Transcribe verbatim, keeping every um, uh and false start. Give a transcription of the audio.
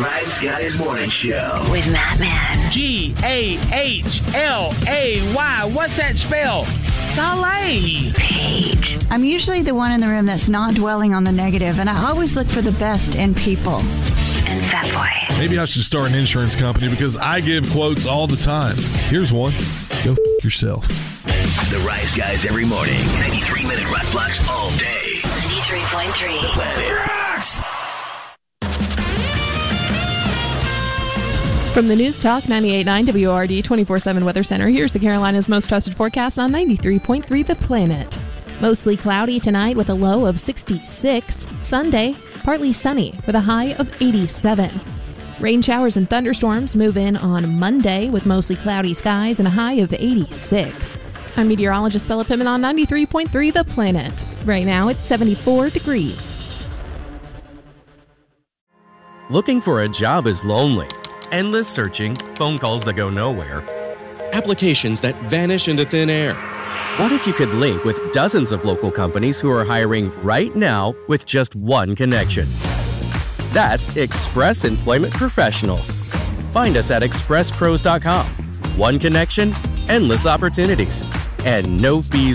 Rise Guys Morning Show. With Matt Man. G A H L A Y. What's that spell? Golly. Paige. I'm usually the one in the room that's not dwelling on the negative, and I always look for the best in people. And Fatboy. Maybe I should start an insurance company because I give quotes all the time. Here's one. Go f- yourself. The Rise Guys every morning. ninety-three minute rock blocks all day. ninety-three point three. The Planet Rocks. From the News Talk ninety-eight point nine W O R D twenty-four seven Weather Center, here's the Carolina's most trusted forecast on ninety-three point three The Planet. Mostly cloudy tonight with a low of sixty-six. Sunday, partly sunny with a high of eighty-seven. Rain showers and thunderstorms move in on Monday with mostly cloudy skies and a high of eighty-six. I'm meteorologist Bella Pittman on ninety-three point three The Planet. Right now it's seventy-four degrees. Looking for a job is lonely. Endless searching, phone calls that go nowhere, applications that vanish into thin air. What if you could link with dozens of local companies who are hiring right now with just one connection? That's Express Employment Professionals. Find us at express pros dot com. One connection, endless opportunities, and no fees